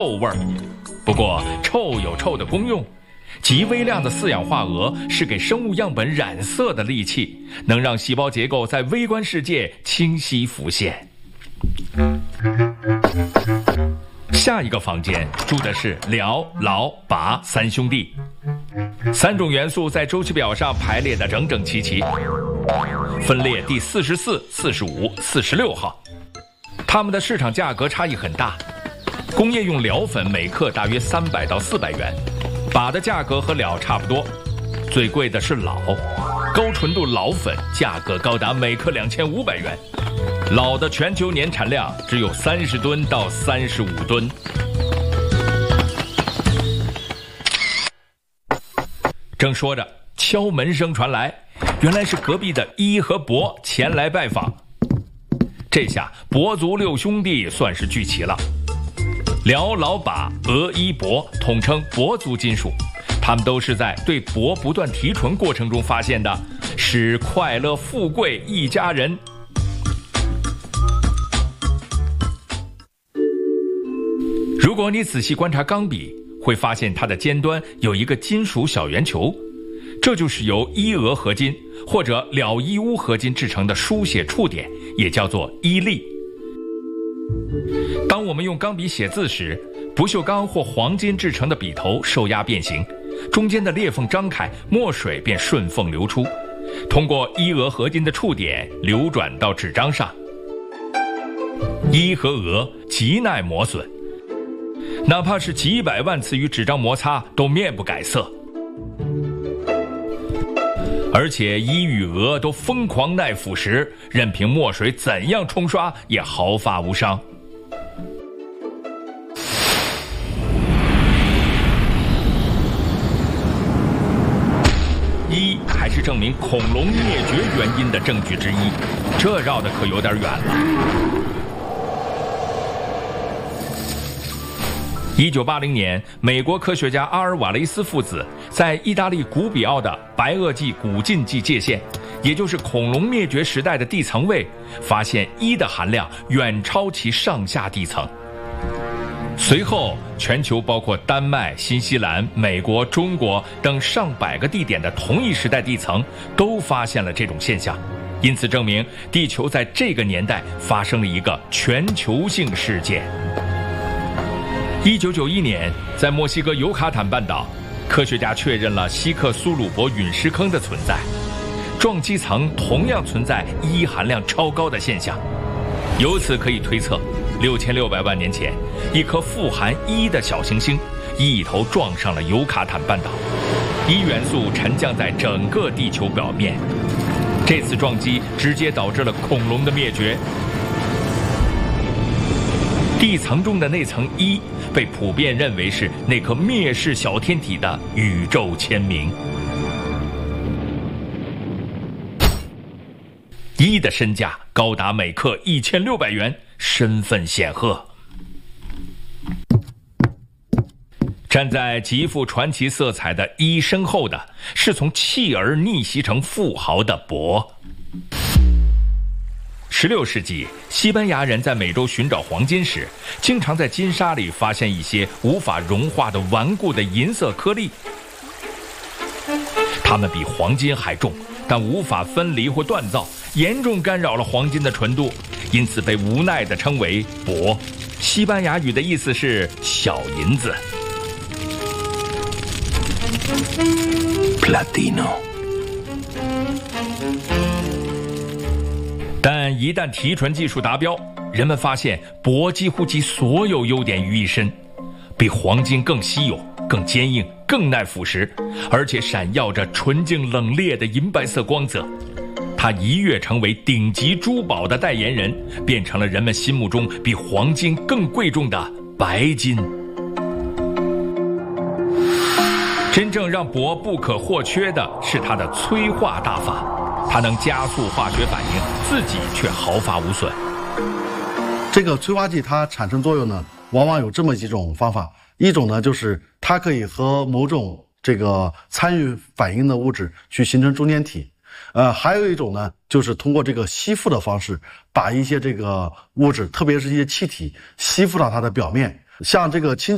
味儿。不过臭有臭的功用，极微量的四氧化铯是给生物样本染色的利器，能让细胞结构在微观世界清晰浮现。下一个房间住的是辽、劳、拔三兄弟，3种元素在周期表上排列得整整齐齐，分列第44、45、46号。它们的市场价格差异很大，工业用辽粉每克大约300到400元，拔的价格和辽差不多，最贵的是老，高纯度老粉价格高达每克2500元。老的全球年产量只有30吨到35吨。正说着，敲门声传来，原来是隔壁的一和博前来拜访。这下博族6兄弟算是聚齐了。辽、劳、拔、俄、伊、博统称博族金属，他们都是在对铂不断提纯过程中发现的，使快乐富贵一家人。如果你仔细观察钢笔，会发现它的尖端有一个金属小圆球，这就是由伊俄合金或者辽伊乌合金制成的书写触点，也叫做伊粒。当我们用钢笔写字时，不锈钢或黄金制成的笔头受压变形，中间的裂缝张开，墨水便顺缝流出，通过伊俄合金的触点流转到纸张上。伊和俄极耐磨损，哪怕是几百万次与纸张摩擦都面不改色，而且伊与俄都疯狂耐腐蚀，任凭墨水怎样冲刷也毫发无伤。一还是证明恐龙灭绝原因的证据之一，这绕得可有点远了。1980年，美国科学家阿尔瓦雷斯父子在意大利古比奥的白垩纪古近纪界限，也就是恐龙灭绝时代的地层位，发现铱的含量远超其上下地层。随后，全球包括丹麦、新西兰、美国、中国等上百个地点的同一时代地层都发现了这种现象，因此证明地球在这个年代发生了一个全球性事件。1991年，在墨西哥尤卡坦半岛，科学家确认了西克苏鲁伯陨石坑的存在，撞击层同样存在铱含量超高的现象。由此可以推测，6600万年前，一颗富含铱的小行星一头撞上了尤卡坦半岛，铱元素沉降在整个地球表面。这次撞击直接导致了恐龙的灭绝。地层中的那层铱被普遍认为是那颗灭世小天体的宇宙签名。铱的身价高达每克1600元，身份显赫。站在极富传奇色彩的铱身后的是从弃儿逆袭成富豪的铂。16世纪，西班牙人在美洲寻找黄金时，经常在金沙里发现一些无法融化的顽固的银色颗粒。它们比黄金还重，但无法分离或锻造，严重干扰了黄金的纯度，因此被无奈地称为铂。西班牙语的意思是小银子。Platino。但一旦提纯技术达标，人们发现铂几乎集所有优点于一身，比黄金更稀有、更坚硬、更耐腐蚀，而且闪耀着纯净冷冽的银白色光泽。它一跃成为顶级珠宝的代言人，变成了人们心目中比黄金更贵重的白金。真正让铂不可或缺的是它的催化大法，它能加速化学反应，自己却毫发无损。 这个催化剂它产生作用呢，往往有这么几种方法。一种呢，就是它可以和某种这个参与反应的物质去形成中间体。还有一种呢，就是通过这个吸附的方式，把一些这个物质，特别是一些气体，吸附到它的表面。像这个氢气